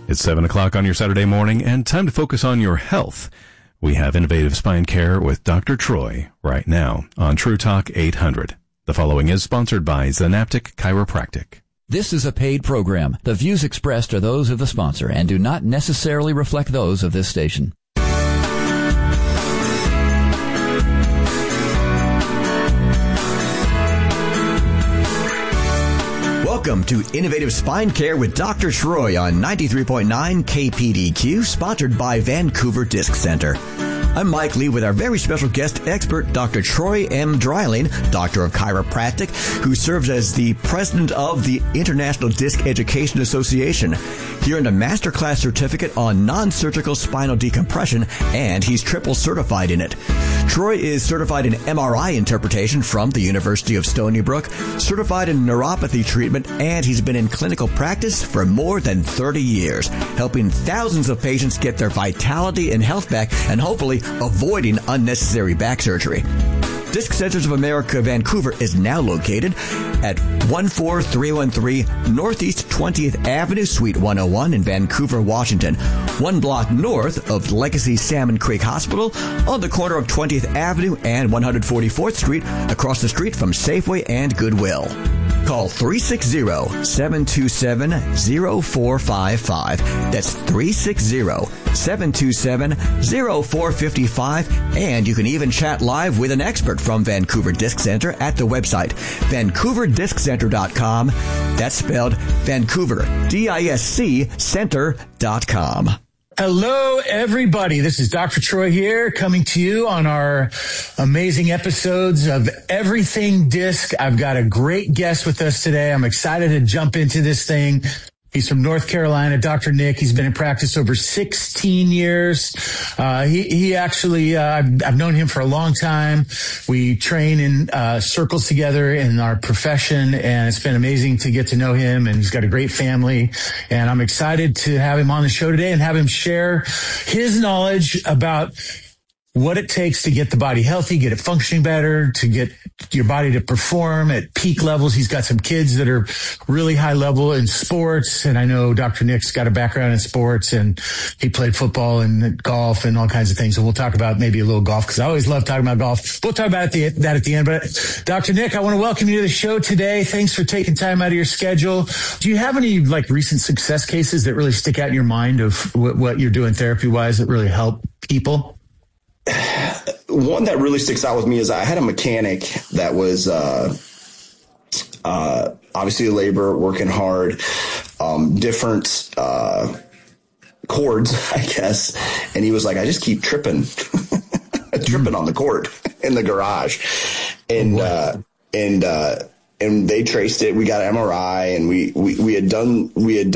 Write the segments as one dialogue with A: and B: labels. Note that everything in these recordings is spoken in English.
A: It's 7 o'clock on your Saturday morning and time to focus on your health. We have Innovative Spine Care with Dr. Troy right now on True Talk 800. The following is sponsored by Zanaptic Chiropractic.
B: This is a paid program. The views expressed are those of the sponsor and do not necessarily reflect those of this station.
C: Welcome to Innovative Spine Care with Dr. Troy on 93.9 KPDQ, sponsored by Vancouver Disc Center. I'm Mike Lee with our very special guest expert, Dr. Troy M. Dreiling, Doctor of Chiropractic, who serves as the president of the International Disc Education Association. He earned a masterclass certificate on non-surgical spinal decompression, and he's triple certified in it. Troy is certified in MRI interpretation from the University of Stony Brook, certified in neuropathy treatment, and he's been in clinical practice for more than 30 years, helping thousands of patients get their vitality and health back and hopefully avoiding unnecessary back surgery. Disc Centers of America Vancouver is now located at 14313 Northeast 20th Avenue, Suite 101 in Vancouver, Washington, 1 block north of Legacy Salmon Creek Hospital, on the corner of 20th Avenue and 144th Street, across the street from Safeway and Goodwill. Call 360-727-0455. That's 360-727-0455. And you can even chat live with an expert from Vancouver Disc Center at the website, VancouverDiscCenter.com. That's spelled Vancouver, D-I-S-C, Center.com.
D: Hello, everybody. This is Dr. Troy here, coming to you on our amazing episodes of Everything Disc. I've got a great guest with us today. I'm excited to jump into this thing. He's from North Carolina, Dr. Nick. He's been in practice over 16 years. He actually, I've known him for a long time. We train in circles together in our profession, and it's been amazing to get to know him, and he's got a great family. And I'm excited to have him on the show today and have him share his knowledge about what it takes to get the body healthy, get it functioning better, to get your body to perform at peak levels. He's got some kids that are really high level in sports. And I know Dr. Nick's got a background in sports, and he played football and golf and all kinds of things. And we'll talk about maybe a little golf, because I always love talking about golf. We'll talk about that at the end. But Dr. Nick, I want to welcome you to the show today. Thanks for taking time out of your schedule. Do you have any recent success cases that really stick out in your mind of what you're doing therapy wise that really help people?
E: One that really sticks out with me is I had a mechanic that was obviously a laborer, working hard, different chords, I guess. And he was like, I just keep tripping, tripping on the cord in the garage. And they traced it. We got an MRI, and we had done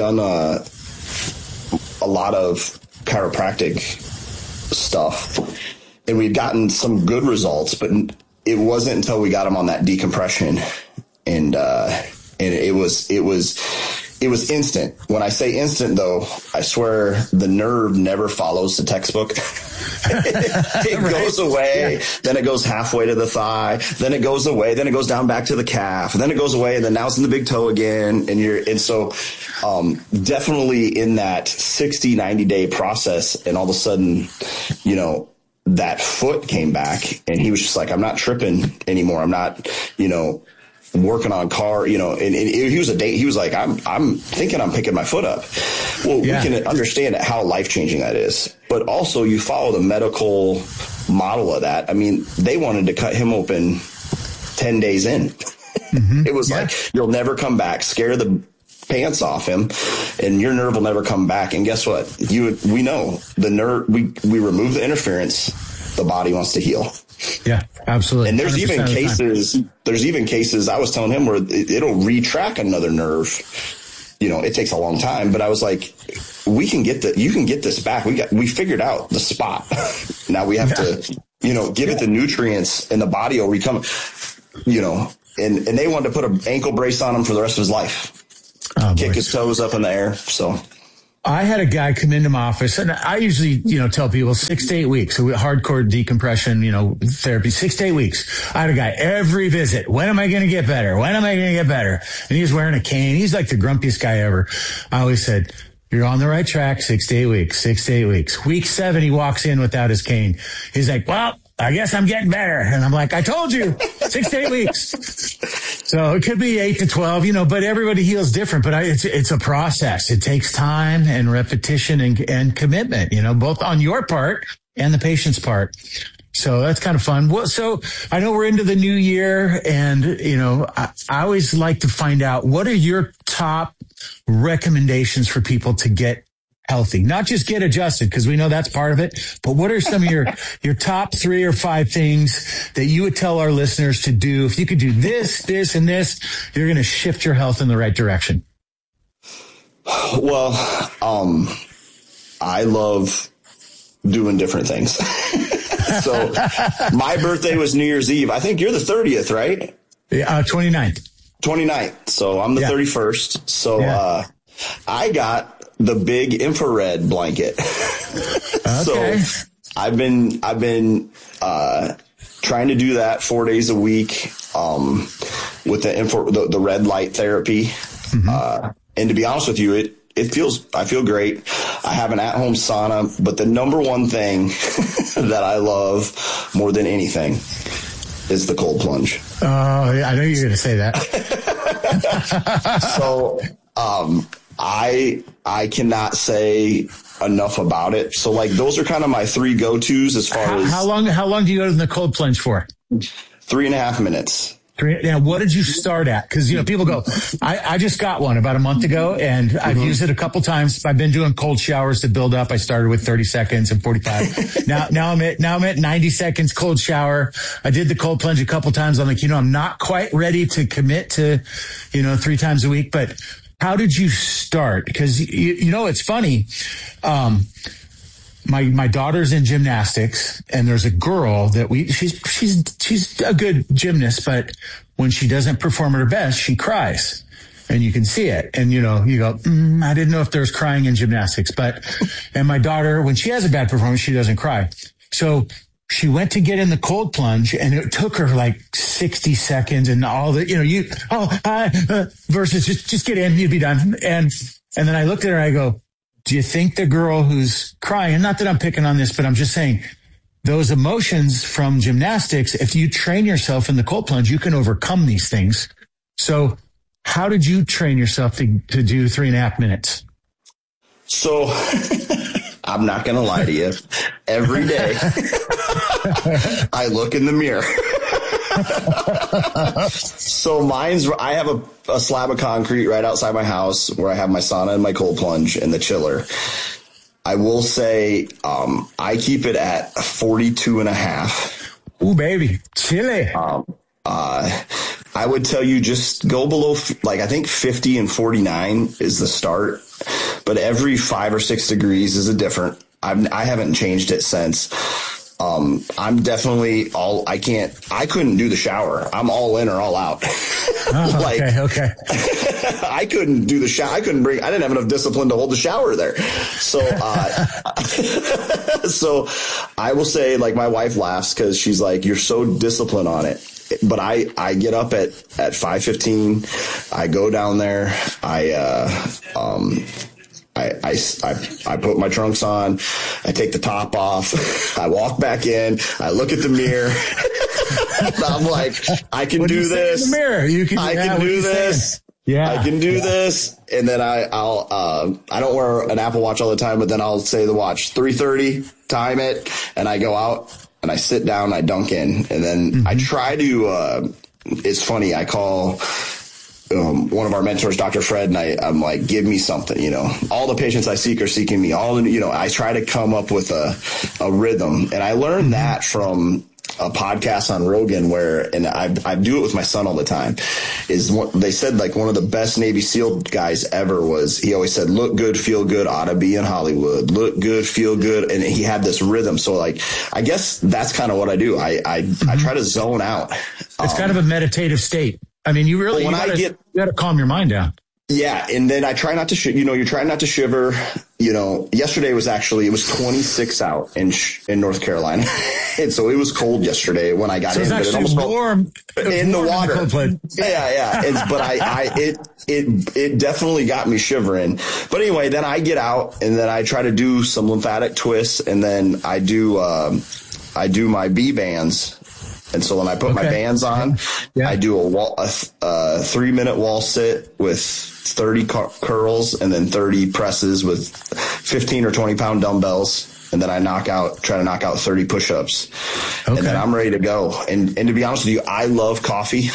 E: a lot of chiropractic stuff. And we'd gotten some good results, but it wasn't until we got him on that decompression, and it was instant. When I say instant, though, I swear the nerve never follows the textbook. It right. Goes away, yeah. Then it goes halfway to the thigh, then it goes away, then it goes down back to the calf, then it goes away, and then now it's in the big toe again. And so definitely in that 60, 90-day process, and all of a sudden, that foot came back, and he was just like, I'm not tripping anymore. I'm not, working on car, and he was like, I'm thinking I'm picking my foot up. Well, yeah. We can understand how life-changing that is, but also you follow the medical model of that. I mean, they wanted to cut him open 10 days in. Mm-hmm. It was like, you'll never come back, scare the pants off him, and your nerve will never come back. And guess what? We know the nerve, we remove the interference, the body wants to heal.
D: Yeah, absolutely.
E: And there's even cases, I was telling him, where it'll retract another nerve. It takes a long time, but I was like, you can get this back. We figured out the spot. Now we have to, give it the nutrients, and the body will recover, and they wanted to put an ankle brace on him for the rest of his life. Kick his toes up in the air. So
D: I had a guy come into my office, and I usually, tell people 6 to 8 weeks. So hardcore decompression, therapy, 6 to 8 weeks. I had a guy every visit. When am I going to get better? When am I going to get better? And he was wearing a cane. He's like the grumpiest guy ever. I always said, You're on the right track. 6 to 8 weeks, 6 to 8 weeks. Week 7, he walks in without his cane. He's like, well, I guess I'm getting better. And I'm like, I told you, 6 to 8 weeks. So it could be 8 to 12, but everybody heals different. But it's a process. It takes time and repetition and commitment, both on your part and the patient's part. So that's kind of fun. Well, so I know we're into the new year, and, I always like to find out, what are your top recommendations for people to get healthy? Not just get adjusted, because we know that's part of it, but what are some of your top 3 or 5 things that you would tell our listeners to do? If you could do this, this, and this, you're going to shift your health in the right direction.
E: Well, I love doing different things. So my birthday was New Year's Eve. I think you're the 30th, right?
D: 29th.
E: 29th. So I'm the 31st. So, I got the big infrared blanket.
D: Okay.
E: So I've been, trying to do that 4 days a week, with the red light therapy. Mm-hmm. And to be honest with you, I feel great. I have an at-home sauna, but the number one thing that I love more than anything is the cold plunge.
D: Oh, I know you're going to say that.
E: So, I cannot say enough about it. So those are kind of my 3 go-tos as far as
D: how long do you go to the cold plunge for?
E: 3.5 minutes.
D: Now, what did you start at? Because, people go, I just got one about a month ago, and I've used it a couple times. I've been doing cold showers to build up. I started with 30 seconds and 45. now I'm at 90 seconds cold shower. I did the cold plunge a couple times. I'm like, I'm not quite ready to commit to, 3 times a week. But how did you start? Because, it's funny. My daughter's in gymnastics, and there's a girl that she's a good gymnast, but when she doesn't perform at her best, she cries, and you can see it. And, you go, I didn't know if there's crying in gymnastics, and my daughter, when she has a bad performance, she doesn't cry. So she went to get in the cold plunge, and it took her 60 seconds and all the, versus just get in, you'd be done. And then I looked at her, I go, do you think the girl who's crying, not that I'm picking on this, but I'm just saying those emotions from gymnastics, if you train yourself in the cold plunge, you can overcome these things. So how did you train yourself to do 3.5 minutes?
E: So I'm not going to lie to you. Every day I look in the mirror. So I have a slab of concrete right outside my house where I have my sauna and my cold plunge and the chiller. I will say, I keep it at 42.5.
D: Ooh, baby. Chilly.
E: I would tell you just go below, I think 50 and 49 is the start, but every 5 or 6 degrees is a different. I haven't changed it since. I'm definitely I couldn't do the shower. I'm all in or all out.
D: Oh, okay.
E: I couldn't do the shower. I didn't have enough discipline to hold the shower there. So, so I will say, my wife laughs because she's like, you're so disciplined on it. But I get up at 5:15. I go down there. I put my trunks on. I take the top off. I walk back in. I look at the mirror. I'm like, I can do this.
D: In the mirror?
E: I can do this.
D: Yeah,
E: I can do this. And then I don't wear an Apple Watch all the time, but then I'll say the watch 3:30, time it, and I go out and I sit down, I dunk in, and then I try to. It's funny. I call. One of our mentors, Dr. Fred, and I'm like, give me something, all the patients I seek are seeking me, I try to come up with a rhythm. And I learned that from a podcast on Rogan and I do it with my son all the time, they said one of the best Navy SEAL guys ever he always said, look good, feel good, ought to be in Hollywood, look good, feel good. And he had this rhythm. So I guess that's kind of what I do. I try to zone out.
D: It's kind of a meditative state. I mean, you really, you got to calm your mind down.
E: Yeah, and then I try not to, you're trying not to shiver. Yesterday it was 26 out in North Carolina. And so it was cold yesterday when I got in.
D: But it almost
E: warm in the water. Yeah. It definitely got me shivering. But anyway, then I get out and then I try to do some lymphatic twists, and then I do my B bands. And so when I put my bands on, I do a 3-minute wall sit with 30 curls and then 30 presses with 15 or 20 pound dumbbells. And then I try to knock out 30 push-ups. Okay. And then I'm ready to go. And to be honest with you, I love coffee.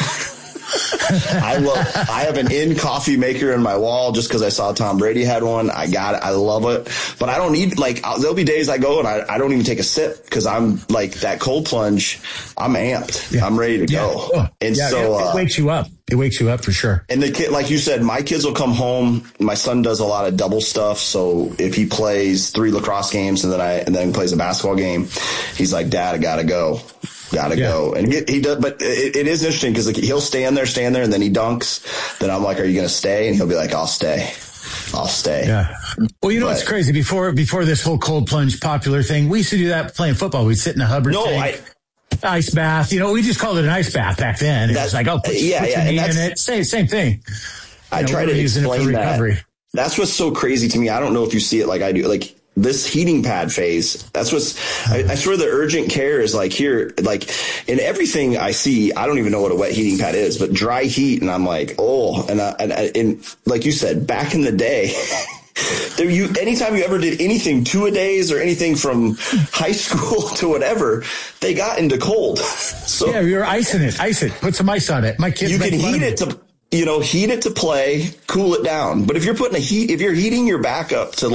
E: I have an coffee maker in my wall just because I saw Tom Brady had one. I got it. I love it. But I don't need, there'll be days I go and I don't even take a sip because I'm like that cold plunge. I'm amped. Yeah. I'm ready to go.
D: Oh, and it wakes you up. It wakes you up for sure.
E: And the kid, like you said, my kids will come home. My son does a lot of double stuff. So if he plays 3 lacrosse games and then plays a basketball game, he's like, Dad, I gotta go. Go. And he does, but it is interesting because he'll stand there and then he dunks. Then I'm like, are you going to stay? And he'll be like, I'll stay.
D: Yeah. Well, it's crazy. Before this whole cold plunge popular thing, we used to do that playing football. We'd sit in a Hubbard tank, ice bath. We just called it an ice bath back then. It was like, put your knee in it. Same thing.
E: I try to explain that. That's what's so crazy to me. I don't know if you see it like I do. Like, this heating pad phase, that's I swear the urgent care is like here, like in everything I see, I don't even know what a wet heating pad is, but dry heat. And I'm like, and like you said, back in the day, anytime you ever did anything 2-a-days or anything from high school to whatever, they got into cold. So
D: yeah, you're ice it, put some ice on it. My kids,
E: you can heat it to, heat it to play, cool it down. But if you're if you're heating your back up to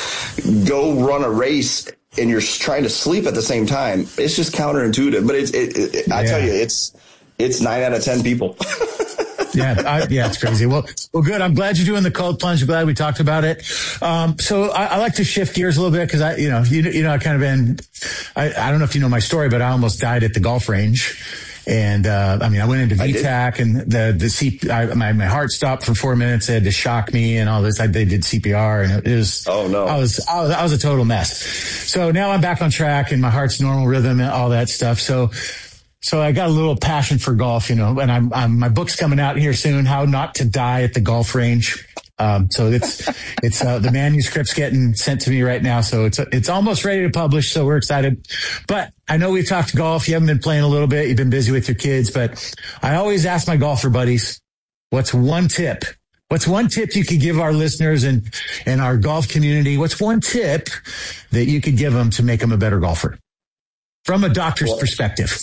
E: go run a race and you're trying to sleep at the same time, it's just counterintuitive. But I tell you, it's 9 out of 10 people.
D: Yeah, it's crazy. Well, good. I'm glad you're doing the cold plunge. I'm glad we talked about it. So I like to shift gears a little bit because I kind of been, I don't know if you know my story, but I almost died at the golf range. And, I went into VTAC and my heart stopped for 4 minutes. They had to shock me and all this. They did CPR and it was,
E: oh no,
D: I was a total mess. So now I'm back on track and my heart's normal rhythm and all that stuff. So I got a little passion for golf, and my book's coming out here soon, How Not to Die at the Golf Range. So it's the manuscript's getting sent to me right now. So it's almost ready to publish. So we're excited, but I know we've talked golf. You haven't been playing a little bit. You've been busy with your kids, but I always ask my golfer buddies, what's one tip you could give our listeners and our golf community? What's one tip that you could give them to make them a better golfer from a doctor's perspective?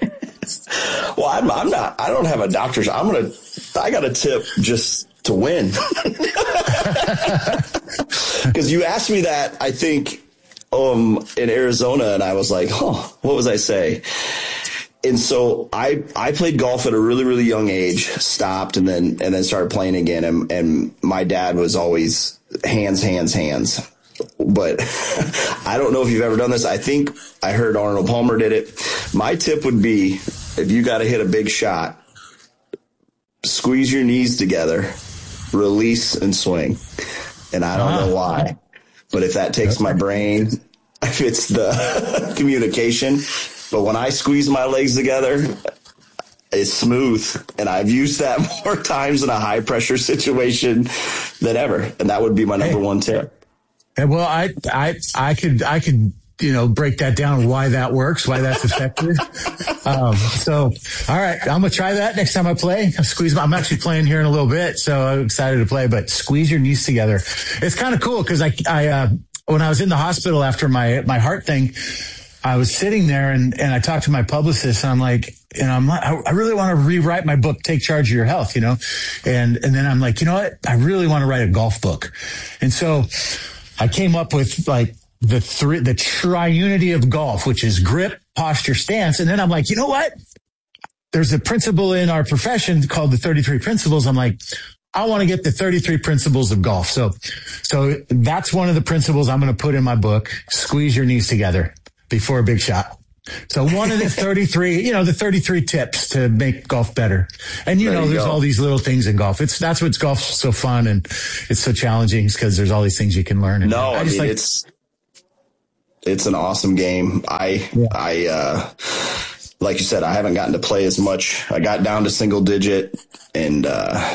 E: Well, I don't have a doctor's. I got a tip just to win. Because you asked me that, I think, in Arizona, and I was like, what was I say? And so I played golf at a really, really young age, stopped and then started playing again. And my dad was always hands. But I don't know if you've ever done this. I think I heard Arnold Palmer did it. My tip would be, if you got to hit a big shot, squeeze your knees together, release and swing. And I don't know why, but if that takes my brain, if it's the communication, but when I squeeze my legs together, it's smooth. And I've used that more times in a high pressure situation than ever. And that would be my number one tip.
D: Well, I could, break that down, why that works, why that's effective. So, all right, I'm going to try that next time I play. I'm actually playing here in a little bit, so I'm excited to play, but squeeze your knees together. It's kind of cool because I when I was in the hospital after my heart thing, I was sitting there and I talked to my publicist and I'm like, I really want to rewrite my book, Take Charge of Your Health, and then I'm like, you know what? I really want to write a golf book. And so I came up with the triunity of golf, which is grip, posture, stance. And then I'm like, you know what? There's a principle in our profession called the 33 principles. I'm like, I want to get the 33 principles of golf. So that's one of the principles I'm going to put in my book. Squeeze your knees together before a big shot. So one of the 33, the 33 tips to make golf better. And there's all these little things in golf. That's what's golf's so fun and it's so challenging because there's all these things you can learn. And
E: it's an awesome game. I like you said, I haven't gotten to play as much. I got down to single digit and,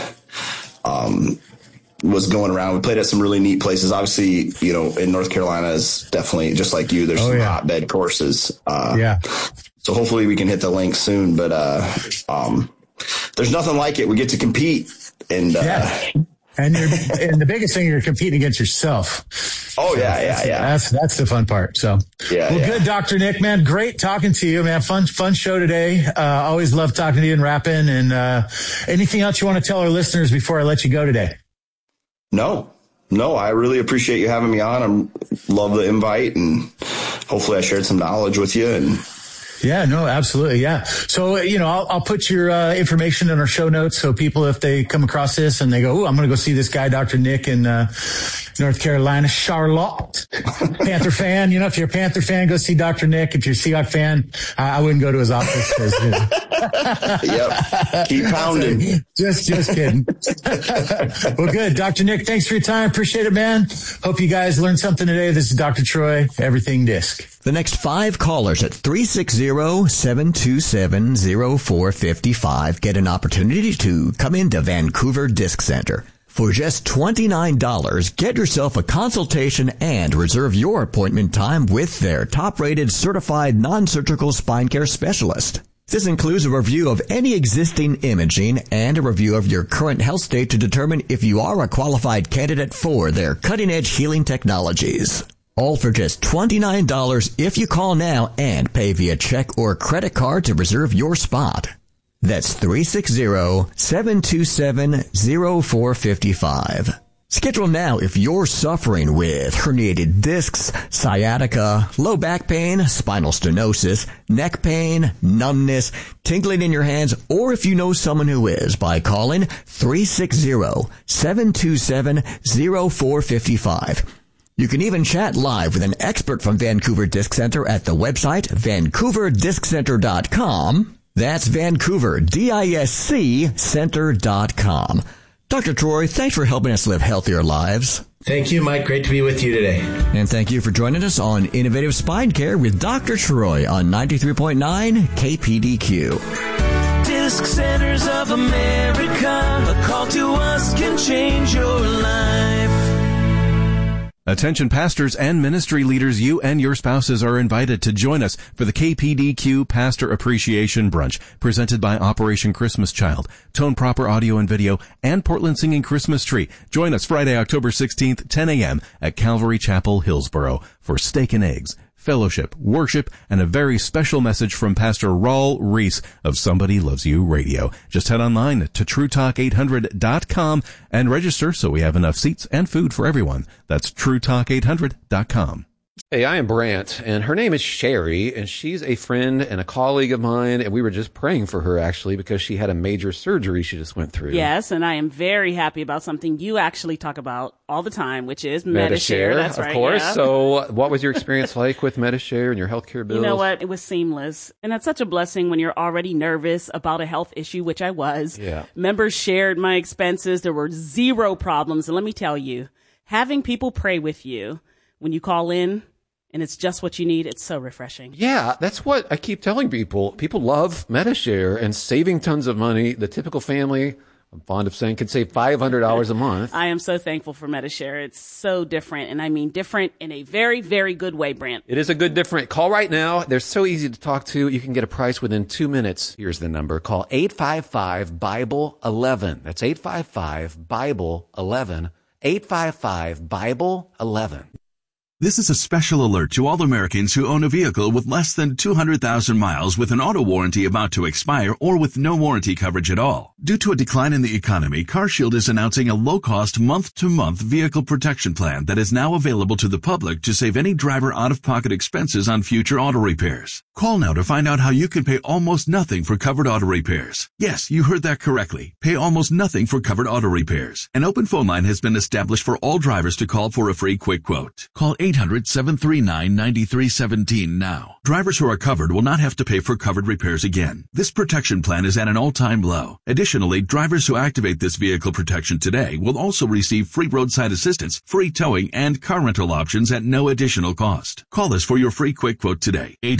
E: was going around. We played at some really neat places. Obviously, in North Carolina is definitely just like you. There's some hotbed courses. So hopefully we can hit the link soon, but, there's nothing like it. We get to compete and,
D: and the biggest thing, you're competing against yourself.
E: Oh, yeah.
D: That's the fun part. So, good, Dr. Nick, man. Great talking to you, man. Fun show today. Always love talking to you and rapping. And anything else you want to tell our listeners before I let you go today?
E: No, I really appreciate you having me on. I love the invite, and hopefully I shared some knowledge with you. And
D: yeah, no, absolutely. Yeah. So, I'll put your information in our show notes. So people, if they come across this and they go, I'm going to go see this guy, Dr. Nick in North Carolina, Charlotte, Panther fan. If you're a Panther fan, go see Dr. Nick. If you're a Seahawk fan, I wouldn't go to his office.
E: Yep. Keep pounding.
D: Just kidding. Well, good. Dr. Nick, thanks for your time. Appreciate it, man. Hope you guys learned something today. This is Dr. Troy, Everything Disc.
C: The next 5 callers at 360-727-0455 get an opportunity to come into Vancouver Disc Center. For just $29, get yourself a consultation and reserve your appointment time with their top-rated certified non-surgical spine care specialist. This includes a review of any existing imaging and a review of your current health state to determine if you are a qualified candidate for their cutting-edge healing technologies. All for just $29 if you call now and pay via check or credit card to reserve your spot. That's 360-727-0455. Schedule now if you're suffering with herniated discs, sciatica, low back pain, spinal stenosis, neck pain, numbness, tingling in your hands, or if you know someone who is, by calling 360-727-0455. You can even chat live with an expert from Vancouver Disc Center at the website VancouverDiscCenter.com. That's Vancouver, DISC Center.com. Dr. Troy, thanks for helping us live healthier lives.
F: Thank you, Mike. Great to be with you today.
C: And thank you for joining us on Innovative Spine Care with Dr. Troy on 93.9 KPDQ.
G: Disc Centers of America. A call to us can change your life.
A: Attention pastors and ministry leaders, you and your spouses are invited to join us for the KPDQ Pastor Appreciation Brunch, presented by Operation Christmas Child, Tone Proper Audio and Video, and Portland Singing Christmas Tree. Join us Friday, October 16th, 10 a.m. at Calvary Chapel, Hillsboro for steak and eggs, fellowship, worship, and a very special message from Pastor Raul Reese of Somebody Loves You Radio. Just head online to TrueTalk800.com and register so we have enough seats and food for everyone. That's TrueTalk800.com.
H: Hey, I am Brant, and her name is Sherry, and she's a friend and a colleague of mine, and we were just praying for her, actually, because she had a major surgery she just went through.
I: Yes, and I am very happy about something you actually talk about all the time, which is Medi-Share. That's right,
H: of course.
I: Yeah.
H: So what was your experience like with Medi-Share and your healthcare bills?
I: You know what? It was seamless. And that's such a blessing when you're already nervous about a health issue, which I was.
H: Yeah.
I: Members shared my expenses. There were zero problems. And let me tell you, having people pray with you when you call in, and it's just what you need, it's so refreshing.
H: Yeah, that's what I keep telling people. People love Medi-Share and saving tons of money. The typical family, I'm fond of saying, could save $500 a month.
I: I am so thankful for Medi-Share. It's so different, and I mean different in a very, very good way, Brant.
H: It is a good different. Call right now. They're so easy to talk to. You can get a price within 2 minutes. Here's the number. Call 855-BIBLE-11. That's 855-BIBLE-11. 855-BIBLE-11.
J: This is a special alert to all Americans who own a vehicle with less than 200,000 miles with an auto warranty about to expire or with no warranty coverage at all. Due to a decline in the economy, CarShield is announcing a low-cost month-to-month vehicle protection plan that is now available to the public to save any driver out-of-pocket expenses on future auto repairs. Call now to find out how you can pay almost nothing for covered auto repairs. Yes, you heard that correctly. Pay almost nothing for covered auto repairs. An open phone line has been established for all drivers to call for a free quick quote. Call 800-739-9317 now. Drivers who are covered will not have to pay for covered repairs again. This protection plan is at an all-time low. Additionally, drivers who activate this vehicle protection today will also receive free roadside assistance, free towing, and car rental options at no additional cost. Call us for your free quick quote today.